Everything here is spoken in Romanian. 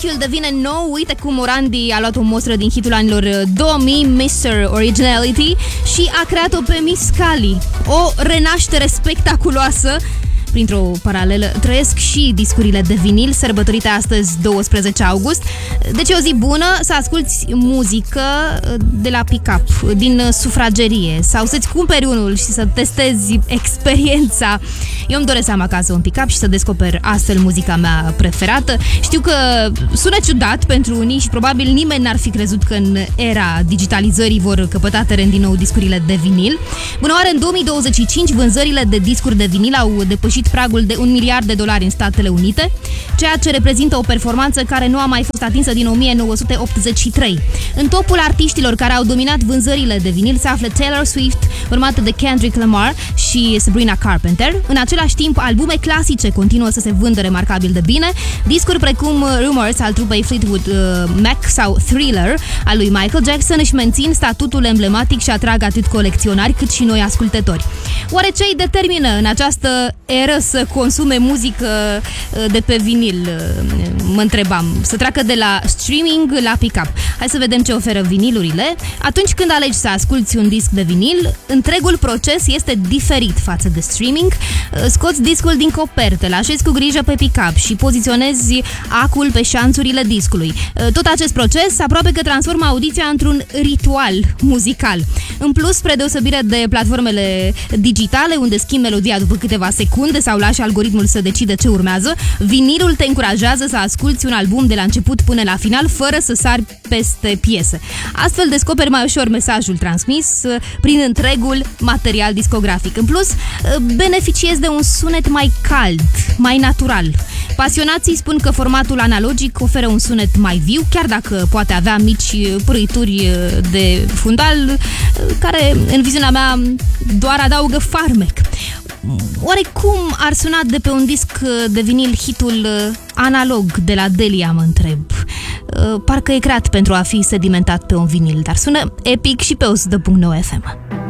Hit-ul devine nou. Uite cum Morandi a luat o mostră din hitul anilor 2000, Mr. Originality, și a creat-o pe Miss Cali. O renaștere spectaculoasă. Printr-o paralelă trăiesc și discurile de vinil, sărbătorite astăzi 12 august. Deci e o zi bună să asculti muzică de la pick-up, din sufragerie, sau să-ți cumperi unul și să testezi experiența. Eu îmi doresc să am acasă un pick-up și să descoper astfel muzica mea preferată. Știu că sună ciudat pentru unii și probabil nimeni n-ar fi crezut că în era digitalizării vor căpăta teren din nou discurile de vinil. Bună oară, în 2025 vânzările de discuri de vinil au depășit pragul de $1 miliard în Statele Unite, ceea ce reprezintă o performanță care nu a mai fost atinsă din 1983. În topul artiștilor care au dominat vânzările de vinil se află Taylor Swift, urmată de Kendrick Lamar și Sabrina Carpenter. În același timp, albume clasice continuă să se vândă remarcabil de bine. Discuri precum Rumors al trupei Fleetwood Mac sau Thriller al lui Michael Jackson își mențin statutul emblematic și atrag atât colecționari cât și noi ascultători. Oare ce îi determină în această eră să consume muzică de pe vinil? Mă întrebam. Să treacă de la streaming la pick-up. Hai să vedem ce oferă vinilurile. Atunci când alegi să asculti un disc de vinil, întregul proces este diferit față de streaming. Scoți discul din copertă, îl așezi cu grijă pe pick-up și poziționezi acul pe șanțurile discului. Tot acest proces aproape că transformă audiția într-un ritual muzical. În plus, spre deosebire de platformele digitale, unde schimbi melodia după câteva secunde sau lași algoritmul să decide ce urmează, vinilul te încurajează să asculti un album de la început până la final, fără să sari peste piese. Astfel descoperi mai ușor mesajul transmis prin întregul material discografic. În plus, beneficiezi de un sunet mai cald, mai natural. Pasionații spun că formatul analogic oferă un sunet mai viu, chiar dacă poate avea mici pârâituri de fundal, care, în viziunea mea, doar adaugă farmec. Oare cum ar suna de pe un disc de vinil hitul analog de la Delia, mă întreb? Parcă e creat pentru a fi sedimentat pe un vinil, dar sună epic și pe 100.9 FM.